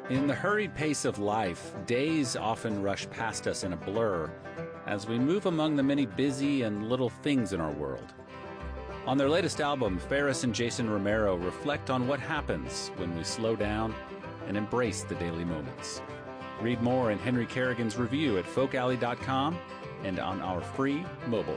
In the hurried pace of life, days often rush past us in a blur as we move among the many busy and little things in our world. On their latest album, Ferris and Jason Romero reflect on what happens when we slow down and embrace the daily moments. Read more in Henry Kerrigan's review at folkalley.com and on our free mobile